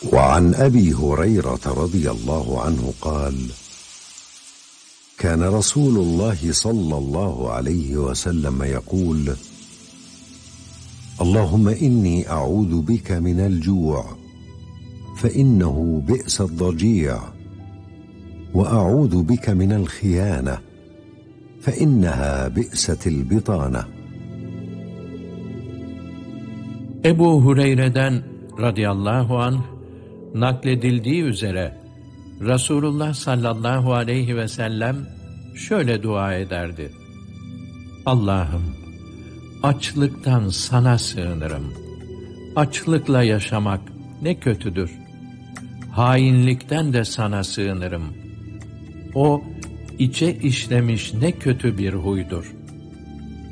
وعن أبي هريرة رضي الله عنه قال: كان رسول الله صلى الله عليه وسلم يقول: اللهم إني أعوذ بك من الجوع فإنه بئس الضجيع، وأعوذ بك من الخيانة فإنها بئست البطانة. Ebu Hureyre'den radıyallahu anh nakledildiği üzere Resulullah sallallahu aleyhi ve sellem şöyle dua ederdi: Allah'ım, açlıktan sana sığınırım. Açlıkla yaşamak ne kötüdür. Hainlikten de sana sığınırım. O içe işlemiş ne kötü bir huydur.